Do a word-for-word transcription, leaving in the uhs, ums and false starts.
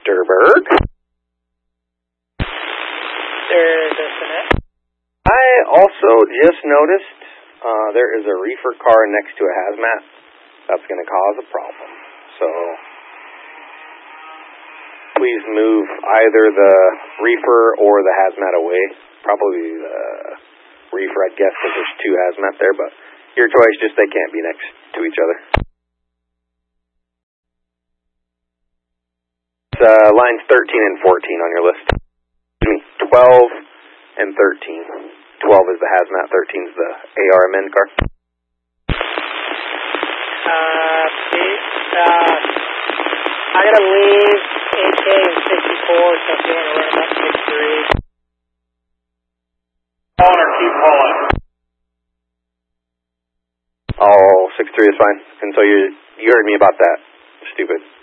Westerberg. There's a Connect. I also just noticed uh, there is a reefer car next to a hazmat. That's going to cause a problem. So please move either the reefer or the hazmat away. Probably the reefer, I'd guess, because there's two hazmat there, but your choice, just they can't be next to each other. It's uh, lines thirteen and fourteen on your list. Excuse me, twelve and thirteen. twelve is the hazmat, thirteen is the A R M N car. Uh, please, uh, I'm going to leave A K and sixty-four, so if you want to run them up six three. Calling or keep calling. Oh, six three is fine. And so you you heard me about that. Stupid.